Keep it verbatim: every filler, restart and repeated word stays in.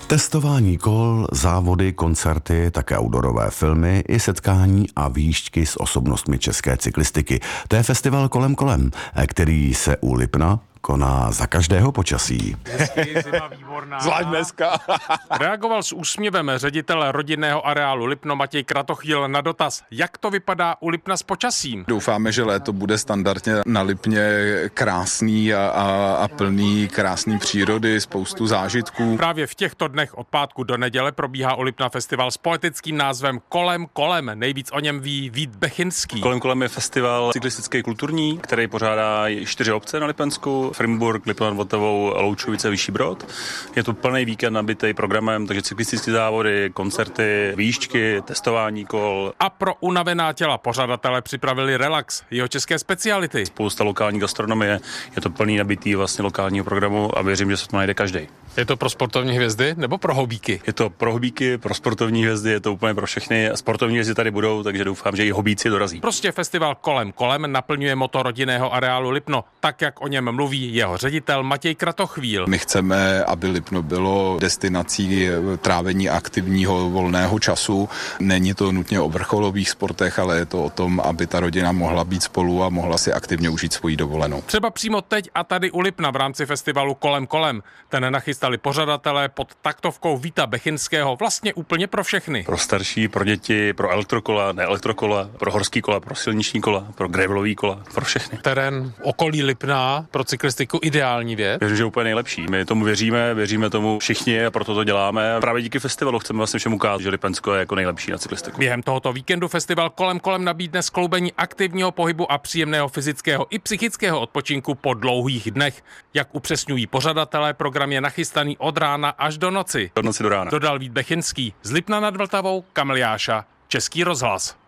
Testování kol, závody, koncerty, také outdoorové filmy i setkání a výšťky s osobnostmi české cyklistiky. To je festival Kolem kolem, který se u Lipna koná za každého počasí. Hezky, zima výborná. Zvlášť dneska. Reagoval s úsměvem ředitel rodinného areálu Lipno Matěj Kratochvíl na dotaz, jak to vypadá u Lipna s počasím. Doufáme, že léto bude standardně na Lipně krásný a, a, a plný krásný přírody, spoustu zážitků. Právě v těchto dnech od pátku do neděle probíhá u Lipna festival s poetickým názvem Kolem kolem. Nejvíc o něm ví Vít Bechinský. Kolem kolem je festival cyklistický kulturní, který pořádá čtyři obce na Lipensku. Frimburk, Lipno nad Vltavou, Loučovice, Vyšší Brod. Je to plný víkend nabitý programem, takže cyklistické závody, koncerty, výšťky, testování kol. A pro unavená těla pořadatelé připravili relax, jeho české speciality. Spousta lokální gastronomie, je to plný nabitý vlastně lokálního programu a věřím, že se to najde každý. Je to pro sportovní hvězdy nebo pro hobíky? Je to pro hobíky, pro sportovní hvězdy, je to úplně pro všechny. Sportovní hvězdy tady budou, takže doufám, že i hobíci dorazí. Prostě festival Kolem kolem naplňuje moto rodinného areálu Lipno, tak jak o něm mluví jeho ředitel Matěj Kratochvíl. My chceme, aby Lipno bylo destinací trávení aktivního volného času. Není to nutně o vrcholových sportech, ale je to o tom, aby ta rodina mohla být spolu a mohla si aktivně užít svoji dovolenou. Třeba přímo teď a tady u Lipna v rámci festivalu Kolem kolem. Ten nachystali pořadatelé pod taktovkou Víta Bechinského vlastně úplně pro všechny. Pro starší, pro děti, pro elektrokola, ne elektrokola, pro horský kola, pro silniční kola, pro gravelový kola, pro všechny. Terén okolí Lipna pro cyklistiku ideální věc. Věřím, že je úplně nejlepší. My tomu věříme, věříme tomu všichni a proto to děláme. Právě díky festivalu chceme vlastně všem ukázat, že Lipensko je jako nejlepší na cyklistiku. Během tohoto víkendu festival Kolem kolem nabídne skloubení aktivního pohybu a příjemného fyzického i psychického odpočinku po dlouhých dnech. Jak upřesňují pořadatelé, program je nachystaný od rána až do noci. Od noci do rána. Dodal Vít Bechinský. Z Lipna nad Vltavou, Kamil Jáša, Český rozhlas.